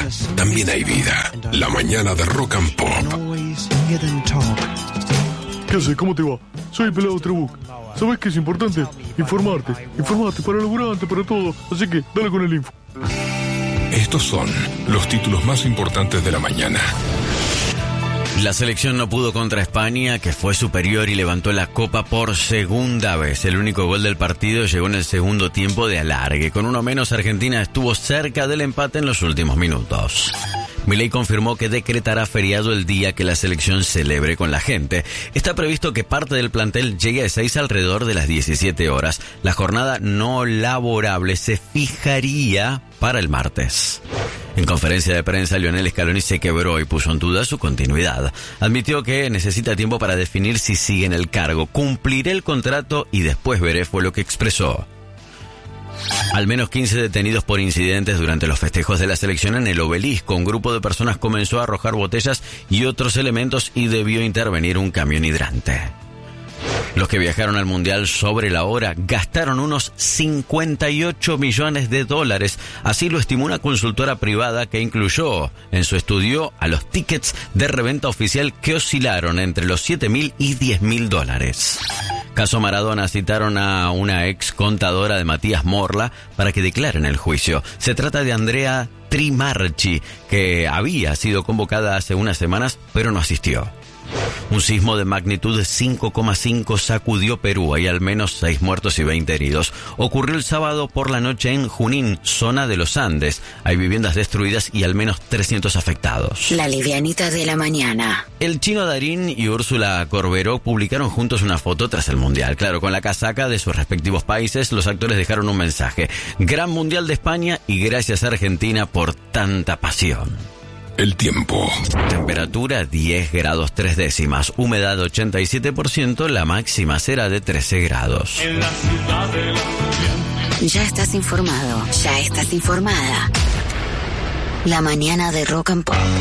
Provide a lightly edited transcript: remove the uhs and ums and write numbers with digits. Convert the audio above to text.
también hay vida. La mañana de Rock and Pop. ¿Qué haces? ¿Cómo te va? Soy el Pelado Trebuch. ¿Sabes qué es importante? Informarte para laburante, para todo. Así que dale con el info. Estos son los títulos más importantes de la mañana. La selección no pudo contra España, que fue superior y levantó la copa por segunda vez. El único gol del partido llegó en el segundo tiempo de alargue. Con uno menos, Argentina estuvo cerca del empate en los últimos minutos. Milei confirmó que decretará feriado el día que la selección celebre con la gente. Está previsto que parte del plantel llegue a Ezeiza alrededor de las 17 horas. La jornada no laborable se fijaría para el martes. En conferencia de prensa, Lionel Scaloni se quebró y puso en duda su continuidad. Admitió que necesita tiempo para definir si sigue en el cargo. Cumpliré el contrato y después veré, fue lo que expresó. Al menos 15 detenidos por incidentes durante los festejos de la selección en el Obelisco. Un grupo de personas comenzó a arrojar botellas y otros elementos y debió intervenir un camión hidrante. Los que viajaron al Mundial sobre la hora gastaron unos $58 millones. Así lo estimó una consultora privada que incluyó en su estudio a los tickets de reventa oficial que oscilaron entre los $7.000 y $10.000. Caso Maradona, citaron a una ex contadora de Matías Morla para que declare en el juicio. Se trata de Andrea Trimarchi, que había sido convocada hace unas semanas, pero no asistió. Un sismo de magnitud 5,5 sacudió Perú. Hay al menos 6 muertos y 20 heridos. Ocurrió el sábado por la noche en Junín, zona de los Andes. Hay viviendas destruidas y al menos 300 afectados. La livianita de la mañana. El Chino Darín y Úrsula Corberó publicaron juntos una foto tras el Mundial. Claro, con la casaca de sus respectivos países, los actores dejaron un mensaje. Gran Mundial de España y gracias a Argentina por tanta pasión. El tiempo. Temperatura 10 grados 3 décimas. Humedad 87%. La máxima será de 13 grados. Ya estás informado. Ya estás informada. La mañana de Rock and Pop.